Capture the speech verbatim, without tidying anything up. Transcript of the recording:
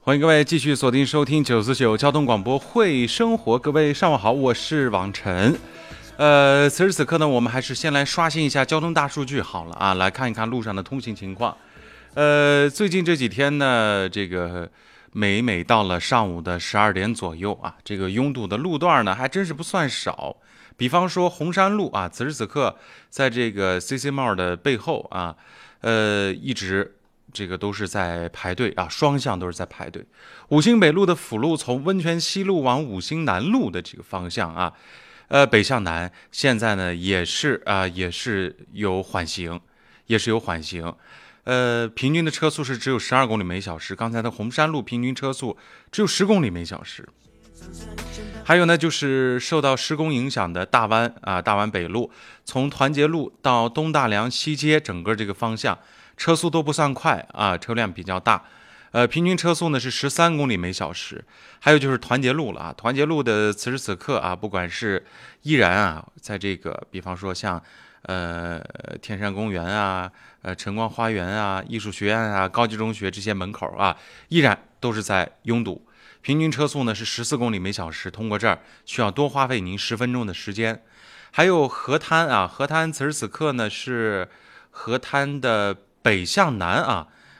欢迎各位继续锁定收听九四九交通广播会生活。各位上午好，我是王晨。呃，此时此刻呢，我们还是先来刷新一下交通大数据好了啊，来看一看路上的通行情况。呃，最近这几天呢，这个每每到了上午的十二点左右啊，这个拥堵的路段呢还真是不算少。比方说红山路啊，此时此刻在这个 C C Mall 的背后啊，呃，一直这个都是在排队啊，双向都是在排队。五星北路的辅路从温泉西路往五星南路的这个方向啊，呃，北向南现在呢也是啊、呃，也是有缓行，也是有缓行。呃，平均的车速是只有十二公里每小时。刚才的红山路平均车速只有十公里每小时。还有呢，就是受到施工影响的大湾啊，大湾北路从团结路到东大梁西街整个这个方向，车速都不算快啊，车辆比较大。呃，平均车速呢是十三公里每小时。还有就是团结路了啊，团结路的此时此刻啊，不管是依然啊，在这个比方说像呃天山公园啊、呃晨光花园啊、艺术学院啊、高级中学这些门口啊，依然都是在拥堵。平均车速呢是十四公里每小时，通过这儿需要多花费您十分钟的时间。还有河滩啊，河滩此时此刻呢是河滩的北向南啊，